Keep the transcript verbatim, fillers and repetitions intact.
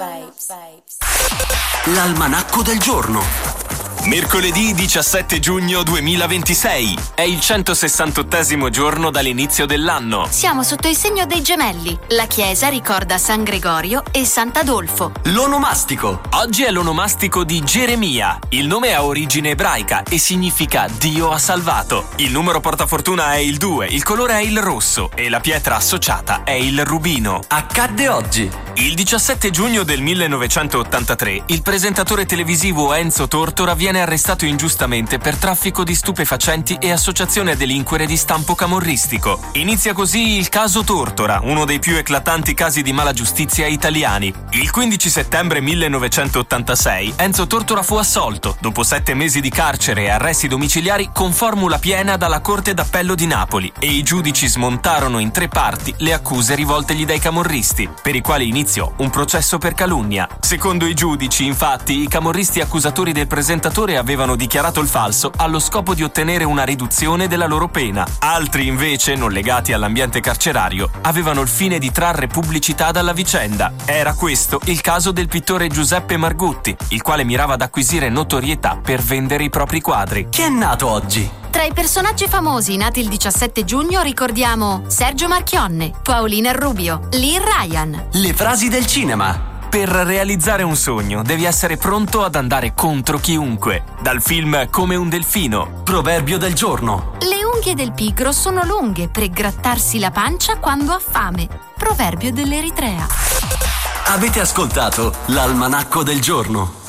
L'almanacco del giorno. Mercoledì diciassette giugno duemilaventisei. È il centosessantottesimo giorno dall'inizio dell'anno. Siamo sotto il segno dei gemelli. La chiesa ricorda San Gregorio e Sant'Adolfo. L'onomastico. Oggi è l'onomastico di Geremia. Il nome ha origine ebraica e significa Dio ha salvato. Il numero portafortuna è il due, il colore è il rosso e la pietra associata è il rubino. Accadde oggi. Il diciassette giugno del millenovecentottantatré, il presentatore televisivo Enzo Tortora viene arrestato ingiustamente per traffico di stupefacenti e associazione a delinquere di stampo camorristico. Inizia così il caso Tortora, uno dei più eclatanti casi di malagiustizia italiani. Il quindici settembre millenovecentottantasei Enzo Tortora fu assolto, dopo sette mesi di carcere e arresti domiciliari con formula piena dalla Corte d'Appello di Napoli, e i giudici smontarono in tre parti le accuse rivoltegli dai camorristi, per i quali iniziò un processo per calunnia. Secondo i giudici, infatti, i camorristi accusatori del presentatore avevano dichiarato il falso allo scopo di ottenere una riduzione della loro pena. Altri, invece, non legati all'ambiente carcerario, avevano il fine di trarre pubblicità dalla vicenda. Era questo il caso del pittore Giuseppe Margutti, il quale mirava ad acquisire notorietà per vendere i propri quadri. Chi è nato oggi? Tra i personaggi famosi nati il diciassette giugno ricordiamo Sergio Marchionne, Paolina Rubio, Lee Ryan. Le frasi del cinema. Per realizzare un sogno devi essere pronto ad andare contro chiunque. Dal film Come un delfino. Proverbio del giorno. Le unghie del pigro sono lunghe per grattarsi la pancia quando ha fame. Proverbio dell'Eritrea. Avete ascoltato l'almanacco del giorno.